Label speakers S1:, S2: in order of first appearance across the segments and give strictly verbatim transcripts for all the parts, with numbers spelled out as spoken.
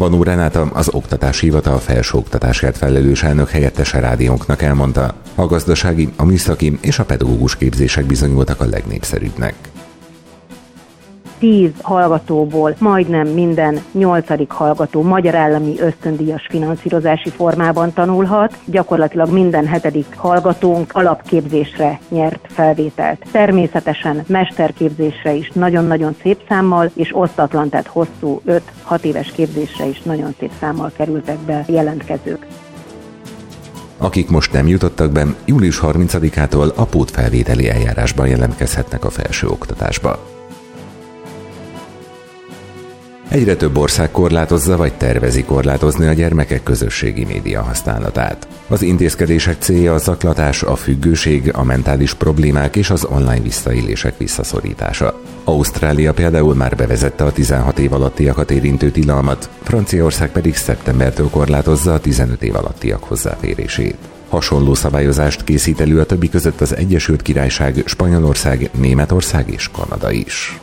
S1: Vanó Renáta, az Oktatási Hivatal felsőoktatásért felelős elnök helyettese rádiónknak elmondta, a gazdasági, a műszaki és a pedagógus képzések bizonyultak a legnépszerűbbnek.
S2: Tíz hallgatóból majdnem minden nyolcadik hallgató magyar állami ösztöndíjas finanszírozási formában tanulhat, gyakorlatilag minden hetedik hallgatónk alapképzésre nyert felvételt. Természetesen mesterképzésre is nagyon-nagyon szép számmal, és osztatlan, tehát hosszú öt-hat éves képzésre is nagyon szép számmal kerültek be jelentkezők.
S1: Akik most nem jutottak be, július harmincadikától a pótfelvételi eljárásban jelentkezhetnek a felsőoktatásba. Egyre több ország korlátozza vagy tervezi korlátozni a gyermekek közösségi média használatát. Az intézkedések célja a zaklatás, a függőség, a mentális problémák és az online visszaélések visszaszorítása. Ausztrália például már bevezette a tizenhat év alattiakat érintő tilalmat, Franciaország pedig szeptembertől korlátozza a tizenöt év alattiak hozzáférését. Hasonló szabályozást készít elő a többi között az Egyesült Királyság, Spanyolország, Németország és Kanada is.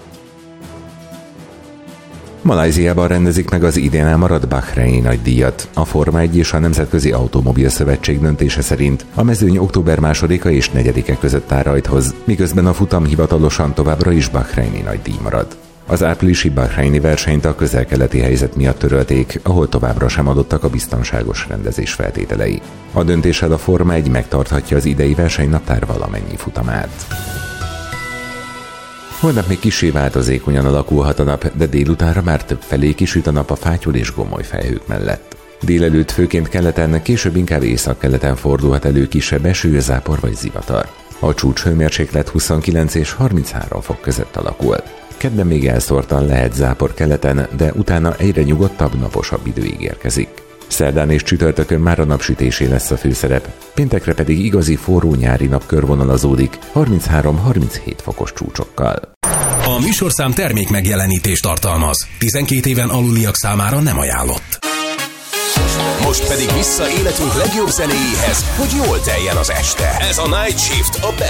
S1: Malajziában rendezik meg az idén elmaradt Bahreini nagydíjat. A Forma egy és a Nemzetközi Automobil Szövetség döntése szerint a mezőny október másodika és negyedike között áll rajthoz, miközben a futam hivatalosan továbbra is Bahreini nagydíj marad. Az áprilisi bahreini versenyt a közel-keleti helyzet miatt törölték, ahol továbbra sem adottak a biztonságos rendezés feltételei. A döntéssel a Forma egy megtarthatja az idei versenynaptár valamennyi futamát. Holnap még kissé változékonyan alakulhat a nap, de délutánra már többfelé kisüt a nap a fátyol és gomoly felhők mellett. Délelőtt főként keleten, később inkább északkeleten fordulhat elő kisebb eső, zápor vagy zivatar. A csúcshőmérséklet huszonkilenc és harminchárom fok között alakul. Kedden még elszórtan lehet zápor keleten, de utána egyre nyugodtabb, naposabb idő ígérkezik. Szerdán és csütörtökön már a napsütésé lesz a főszerep, péntekre pedig igazi forró nyári nap körvonalazódik harminchárom-harminchét fokos csúcsokkal.
S3: A műsorszám termék megjelenítést tartalmaz. tizenkét éven aluliak számára nem ajánlott. Most pedig vissza életünk legjobb zenéjéhez, hogy jól teljen az este. Ez a Night Shift, a Best